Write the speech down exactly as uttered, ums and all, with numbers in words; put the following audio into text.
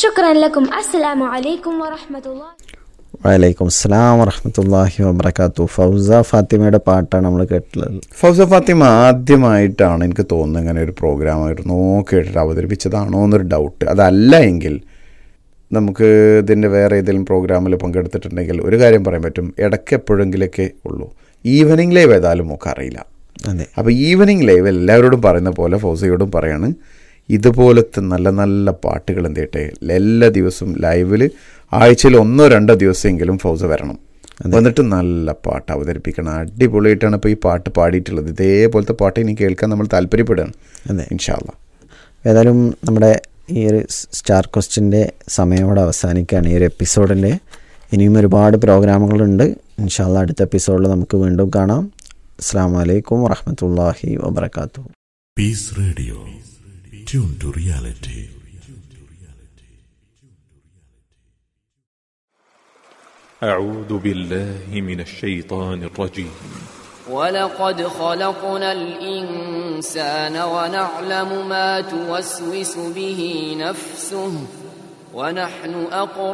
ശുക്രൻ ലക്കും. അസ്സലാമു അലൈക്കും വറഹ്മത്തുള്ളാഹി. വലൈക്കും അസ്സലാം വറഹ്മത്തുള്ളാഹി വബറകാതുഹു. ഫൗസ ഫാത്തിമയുടെ പാട്ടാണ് നമ്മൾ കേട്ടിട്ടുള്ളത്. ഫൗസ ഫാത്തിമ ആദ്യമായിട്ടാണ് എനിക്ക് തോന്നുന്നത് ഇങ്ങനെ ഒരു പ്രോഗ്രാം ആയിരുന്നു കേട്ടിട്ട് അവതരിപ്പിച്ചതാണോ എന്നൊരു ഡൗട്ട്. അതല്ല എങ്കിൽ നമുക്ക് ഇതിൻ്റെ വേറെ ഏതെങ്കിലും പ്രോഗ്രാമിൽ പങ്കെടുത്തിട്ടുണ്ടെങ്കിൽ ഒരു കാര്യം പറയാൻ പറ്റും, ഇടയ്ക്ക് എപ്പോഴെങ്കിലൊക്കെ ഉള്ളൂ. ഈവനിങ് ലൈവ് ഏതായാലും നമുക്ക് അറിയില്ല. അതെ. അപ്പോൾ ഈവനിങ് ലൈവ് എല്ലാവരോടും പറയുന്ന പോലെ ഫൗസയോടും പറയാണ്, ഇതുപോലത്തെ നല്ല നല്ല പാട്ടുകൾ എന്ത് ചെയ്യട്ടെ എല്ലാ ദിവസവും ലൈവിൽ ആഴ്ചയിൽ ഒന്നോ രണ്ടോ ദിവസമെങ്കിലും ഫൗസ വരണം, വന്നിട്ട് നല്ല പാട്ട് അവതരിപ്പിക്കണം. അടിപൊളിയായിട്ടാണ് ഇപ്പോൾ ഈ പാട്ട് പാടിയിട്ടുള്ളത്. ഇതേപോലത്തെ പാട്ട് ഇനി കേൾക്കാൻ നമ്മൾ താല്പര്യപ്പെടുകയാണ്. അതെ, ഇൻഷാ അല്ലാ. ഏതായാലും നമ്മുടെ ഈ ഒരു സ്റ്റാർ ക്വസ്റ്റിൻ്റെ സമയോടെ അവസാനിക്കുകയാണ് ഈ ഒരു എപ്പിസോഡിൻ്റെ. ഇനിയും ഒരുപാട് പ്രോഗ്രാമുകളുണ്ട്. ഇൻഷാ അല്ലാ അടുത്ത എപ്പിസോഡിൽ നമുക്ക് വീണ്ടും കാണാം. അസ്സലാമു അലൈക്കും വറഹ്മത്തുള്ളാഹി വബറകാതുഹു. Piece radio, tune to reality. أعوذ بالله من الشيطان الرجيم. ولقد خلقنا الإنسان ونعلم ما توسوس به نفسه ونحن أقرب